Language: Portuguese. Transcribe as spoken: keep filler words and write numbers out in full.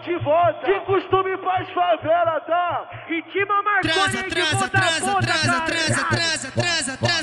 de volta. De costume faz favela, tá? Ritmo Marconi Transa, de transa, ponta a transa, ponta, transa, cara. transa, transa, transa, transa.